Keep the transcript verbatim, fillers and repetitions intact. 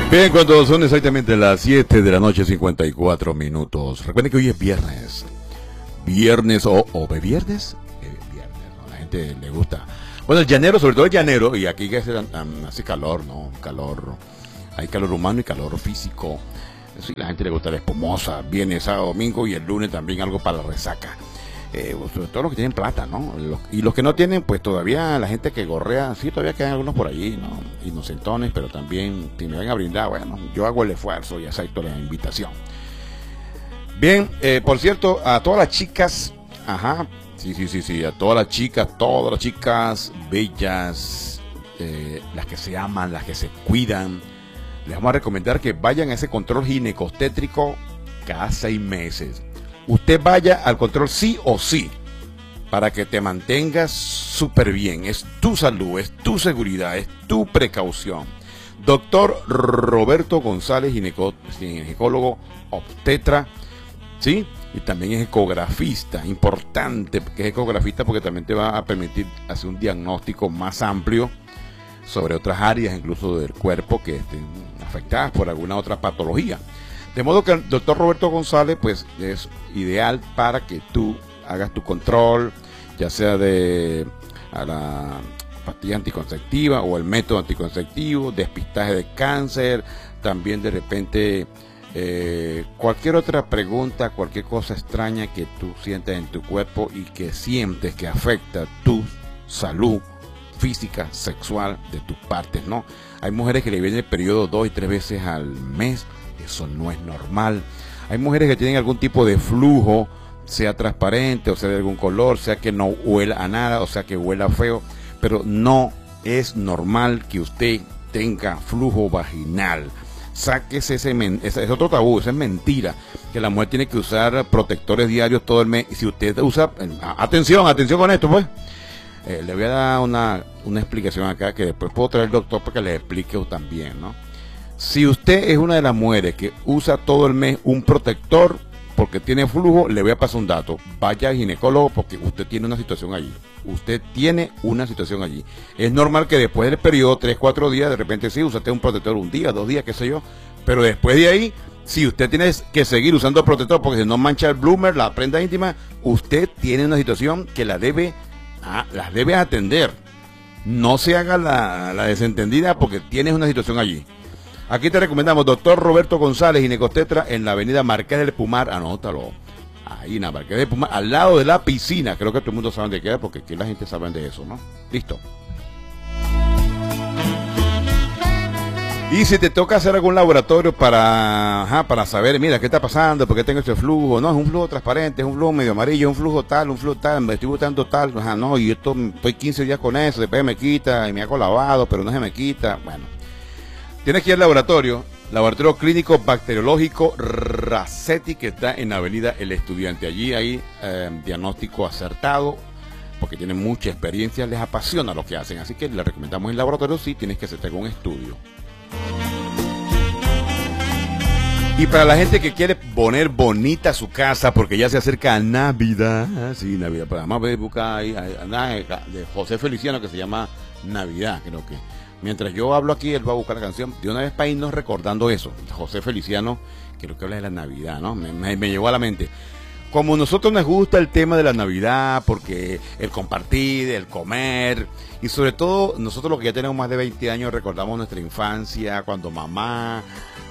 Bien, cuando son exactamente las siete de la noche, cincuenta y cuatro minutos. Recuerden que hoy es viernes. Viernes o, o de viernes. Eh, viernes, ¿no? A la gente le gusta. Bueno, el llanero, sobre todo el llanero, y aquí que hace, um, hace calor, ¿no? Calor. Hay calor humano y calor físico. Sí, la gente le gusta la espumosa. Viernes, sábado, domingo y el lunes también algo para la resaca. Eh, sobre todo los que tienen plata, ¿no? Los, y los que no tienen, pues todavía la gente que gorrea, sí, todavía quedan algunos por allí, ¿no? Inocentones, pero también, si me van a brindar, bueno, yo hago el esfuerzo y acepto la invitación. Bien, eh, por cierto, a todas las chicas, ajá, sí, sí, sí, sí, a todas las chicas, todas las chicas bellas, eh, las que se aman, las que se cuidan, les vamos a recomendar que vayan a ese control ginecostétrico cada seis meses. Usted vaya al control sí o sí, para que te mantengas súper bien. Es tu salud, es tu seguridad, es tu precaución. Doctor Roberto González, gineco, ginecólogo, obstetra, ¿sí? Y también es ecografista, importante que es ecografista porque también te va a permitir hacer un diagnóstico más amplio sobre otras áreas, incluso del cuerpo, que estén afectadas por alguna otra patología. De modo que el doctor Roberto González pues es ideal para que tú hagas tu control, ya sea de a la pastilla anticonceptiva o el método anticonceptivo, despistaje de cáncer, también de repente eh, cualquier otra pregunta, cualquier cosa extraña que tú sientas en tu cuerpo y que sientes que afecta tu salud física, sexual de tus partes, ¿no? Hay mujeres que le viene el periodo dos y tres veces al mes. Eso no es normal. Hay mujeres que tienen algún tipo de flujo, sea transparente o sea de algún color, sea que no huela a nada o sea que huela feo, pero no es normal que usted tenga flujo vaginal. Sáquese ese, ese es otro tabú, esa es mentira, que la mujer tiene que usar protectores diarios todo el mes. Y si usted usa, atención, atención con esto pues, eh, le voy a dar una, una explicación acá que después puedo traer el doctor para que le explique también, ¿no? Si usted es una de las mujeres que usa todo el mes un protector porque tiene flujo, le voy a pasar un dato. Vaya al ginecólogo porque usted tiene una situación allí. Usted tiene una situación allí. Es normal que después del periodo, tres, cuatro días, de repente sí, usted un protector un día, dos días, qué sé yo. Pero después de ahí, si usted tiene que seguir usando protector porque si no mancha el bloomer, la prenda íntima, usted tiene una situación que la debe, ah, la debe atender. No se haga la, la desentendida porque tienes una situación allí. Aquí te recomendamos doctor Roberto González, ginecostetra, en la avenida Marqués del Pumar, anótalo, ahí en la Marqués del Pumar, al lado de la piscina. Creo que todo el mundo sabe de qué es, porque aquí la gente sabe de eso, ¿no? Listo. Y si te toca hacer algún laboratorio para, ajá, para saber, mira, ¿qué está pasando? ¿Por qué tengo este flujo? No, es un flujo transparente, es un flujo medio amarillo, un flujo tal, un flujo tal, me estoy botando tal, ajá, no, y esto, estoy quince días con eso, después me quita, y me hago lavado, pero no se me quita, bueno. Tienes que ir al laboratorio, laboratorio clínico bacteriológico Racetti, que está en la avenida El Estudiante. Allí hay eh, diagnóstico acertado, porque tienen mucha experiencia, les apasiona lo que hacen. Así que les recomendamos el laboratorio, sí, tienes que hacerte un estudio. Y para la gente que quiere poner bonita su casa, porque ya se acerca a Navidad, sí, Navidad, pero además voy a buscar ahí a, a, de José Feliciano, que se llama Navidad, creo que. Mientras yo hablo aquí, él va a buscar la canción de una vez para irnos recordando eso. José Feliciano, creo que habla de la Navidad, ¿no? Me, me, me llegó a la mente. Como a nosotros nos gusta el tema de la Navidad, porque el compartir, el comer, y sobre todo nosotros los que ya tenemos más de veinte años recordamos nuestra infancia, cuando mamá